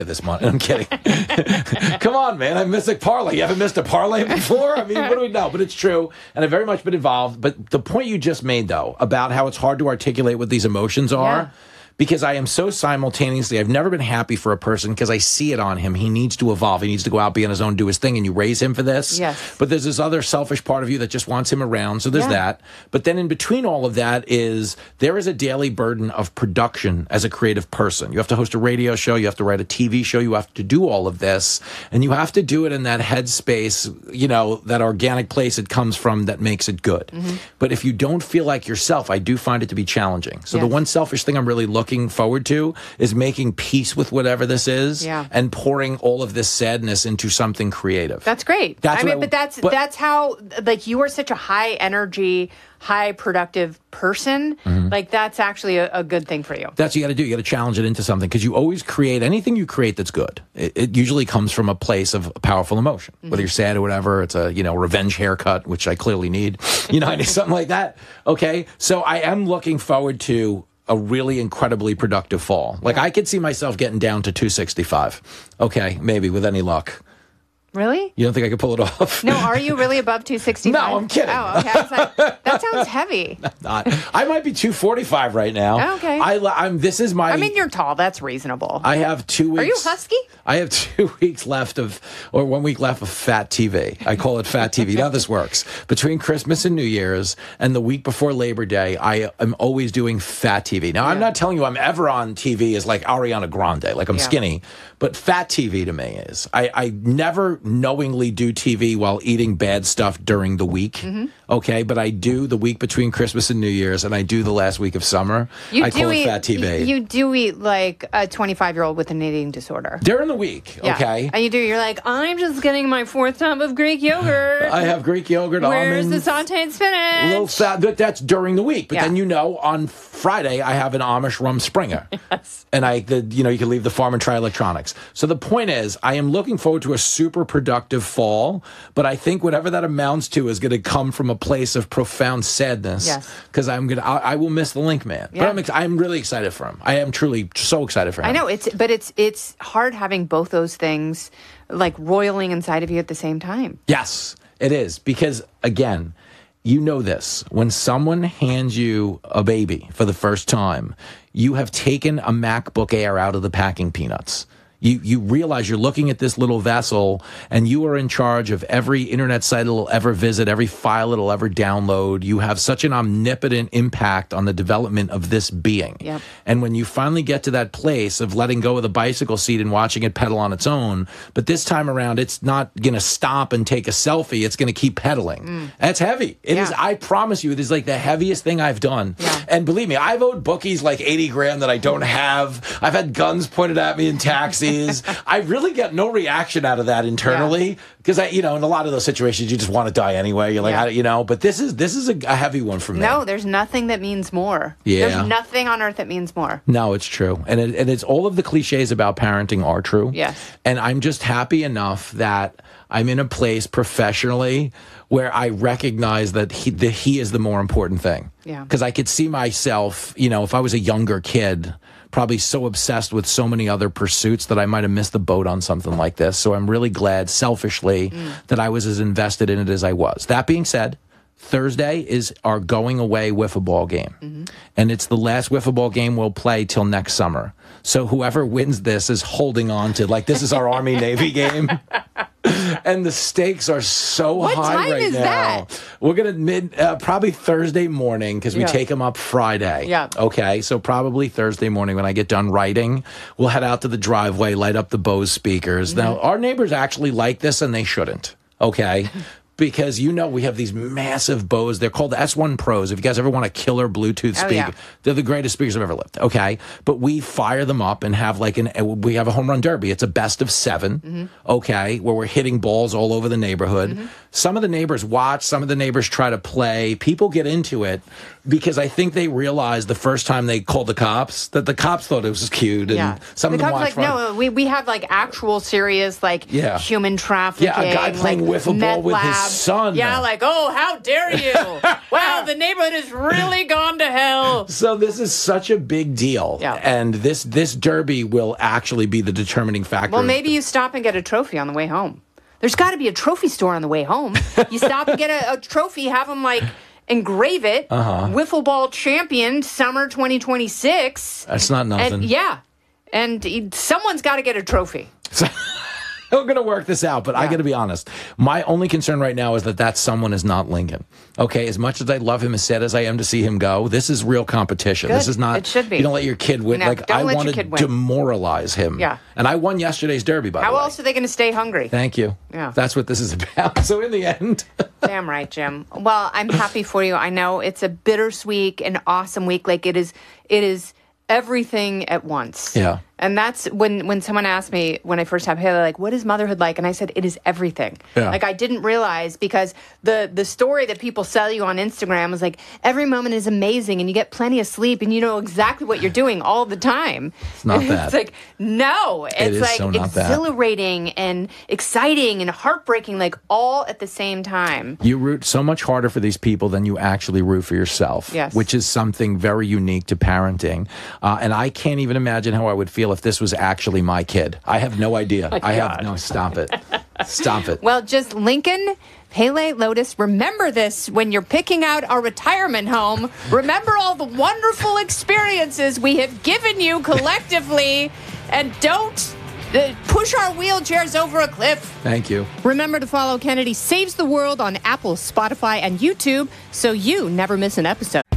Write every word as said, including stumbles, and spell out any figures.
this month. I'm kidding. Come on, man. I miss a parlay. You haven't missed a parlay before? I mean, what do we know? But it's true. And I've very much been involved. But the point you just made, though, about how it's hard to articulate what these emotions are, yeah. because I am so simultaneously, I've never been happy for a person because I see it on him. He needs to evolve. He needs to go out, be on his own, do his thing, and you raise him for this. Yes. But there's this other selfish part of you that just wants him around. So there's yeah. that. But then in between all of that is there is a daily burden of production as a creative person. You have to host a radio show. You have to write a T V show. You have to do all of this. And you have to do it in that headspace, you know, that organic place it comes from that makes it good. Mm-hmm. But if you don't feel like yourself, I do find it to be challenging. So yes. the one selfish thing I'm really looking forward to is making peace with whatever this is yeah. and pouring all of this sadness into something creative. That's great. That's I mean, I, but that's but, that's how, like, you are such a high energy, high productive person. Mm-hmm. Like, that's actually a, a good thing for you. That's what you got to do. You got to challenge it into something because you always create anything you create that's good. It, it usually comes from a place of powerful emotion, mm-hmm. whether you're sad or whatever. It's a, you know, revenge haircut, which I clearly need, you know, I need something like that. Okay. So I am looking forward to a really incredibly productive fall. Like, yeah. I could see myself getting down to two sixty-five. Okay, maybe with any luck. Really? You don't think I could pull it off? No, are you really above two sixty-five? No, I'm kidding. Oh, okay. I was like, that sounds heavy. I'm not. I might be two forty-five right now. Okay. I, I'm. This is my. I mean, you're tall. That's reasonable. I have two weeks. Are you husky? I have two weeks left of, or one week left of Fat T V. I call it Fat T V. Now this works. Between Christmas and New Year's and the week before Labor Day, I am always doing Fat T V. Now, yeah. I'm not telling you I'm ever on T V as like Ariana Grande, like I'm yeah. skinny, but Fat T V to me is. I, I never knowingly do T V while eating bad stuff during the week, mm-hmm. okay? But I do the week between Christmas and New Year's, and I do the last week of summer. You I do call it eat, Fat T V. You do eat like a twenty-five-year-old with an eating disorder. During the week, yeah. okay? And you do, you're like, I'm just getting my fourth tub of Greek yogurt. I have Greek yogurt, Where's almonds. the sauteed spinach? Little fat, but that's during the week. But yeah. then, you know, on Friday, I have an Amish rum Springer. Yes. And I, the, you know, you can leave the farm and try electronics. So the point is, I am looking forward to a super productive fall, but I think whatever that amounts to is going to come from a place of profound sadness. Yes. Because I'm going to, I will miss the Link Man. Yeah. But I'm, ex- I'm really excited for him. I am truly so excited for him. I know, it's, but it's, it's hard having both those things like roiling inside of you at the same time. Yes, it is. Because again, you know this, when someone hands you a baby for the first time, you have taken a MacBook Air out of the packing peanuts. You you realize you're looking at this little vessel and you are in charge of every internet site it'll ever visit, every file it'll ever download. You have such an omnipotent impact on the development of this being. Yep. And when you finally get to that place of letting go of the bicycle seat and watching it pedal on its own, but this time around it's not going to stop and take a selfie, it's going to keep pedaling. Mm. That's heavy. It yeah. is, I promise you, it is like the heaviest thing I've done. Yeah. And believe me, I've owed bookies like eighty grand that I don't have. I've had guns pointed at me in taxis. I really get no reaction out of that internally because yeah. I, you know, in a lot of those situations, you just want to die anyway. You're like, yeah. I, you know, but this is this is a, a heavy one for me. No, there's nothing that means more. Yeah, there's nothing on earth that means more. No, it's true, and it, and it's all of the cliches about parenting are true. Yes, and I'm just happy enough that I'm in a place professionally where I recognize that he, the, he is the more important thing. Yeah, because I could see myself, you know, if I was a younger kid, probably so obsessed with so many other pursuits that I might have missed the boat on something like this. So I'm really glad, selfishly, mm. that I was as invested in it as I was. That being said, Thursday is our going away wiffle ball game. Mm-hmm. And it's the last wiffle ball game we'll play till next summer. So whoever wins this is holding on to, like, this is our Army-Navy game. And the stakes are so what high time right is now. That? We're going to mid, uh, probably Thursday morning because we yeah. take them up Friday. Yeah. Okay, so probably Thursday morning when I get done writing, we'll head out to the driveway, light up the Bose speakers. Mm-hmm. Now, our neighbors actually like this and they shouldn't. Okay. Because, you know, we have these massive Bose. They're called the S one Pros. If you guys ever want a killer Bluetooth speaker, oh, yeah. they're the greatest speakers I've ever lived. Okay. But we fire them up and have like an, we have a home run derby. It's a best of seven. Mm-hmm. Okay. Where we're hitting balls all over the neighborhood. Mm-hmm. Some of the neighbors watch. Some of the neighbors try to play. People get into it because I think they realized the first time they called the cops that the cops thought it was cute. And yeah. some the of them cops watched. like, no, we, we have like actual serious like yeah. human trafficking. Yeah. A guy playing like wiffle ball with his son. Yeah, like, oh, how dare you? Wow, the neighborhood has really gone to hell. So this is such a big deal. Yeah. And this this derby will actually be the determining factor. Well, maybe you stop and get a trophy on the way home. There's got to be a trophy store on the way home. You stop and get a, a trophy, have them, like, engrave it. Uh-huh. Wiffle ball champion, summer twenty twenty-six. That's not nothing. And, yeah. And someone's got to get a trophy. We're going to work this out, but yeah. I got to be honest. My only concern right now is that that someone is not Lincoln. Okay, as much as I love him, as sad as I am to see him go, this is real competition. Good. This is not. It should be. You don't let your kid win. No, like I want to win. demoralize him. Yeah. And I won yesterday's derby. By How the way. else are they going to stay hungry? Thank you. Yeah. That's what this is about. So in the end. Damn right, Jim. Well, I'm happy for you. I know it's a bittersweet and awesome week. Like it is. It is everything at once. Yeah. And that's when, when someone asked me when I first had Haley, like, what is motherhood like? And I said, it is everything. Yeah. Like, I didn't realize because the, the story that people sell you on Instagram is like, every moment is amazing and you get plenty of sleep and you know exactly what you're doing all the time. It's not that. It's like, no. It's it is like so not exhilarating that. and exciting and heartbreaking, like all at the same time. You root so much harder for these people than you actually root for yourself. Yes. Which is something very unique to parenting. Uh, and I can't even imagine how I would feel if this was actually my kid. I have no idea. Oh I have no, stop it. Stop it. Well, just Lincoln, Pele, Lotus, remember this when you're picking out our retirement home. Remember all the wonderful experiences we have given you collectively, and don't uh, push our wheelchairs over a cliff. Thank you. Remember to follow Kennedy Saves the World on Apple, Spotify, and YouTube so you never miss an episode.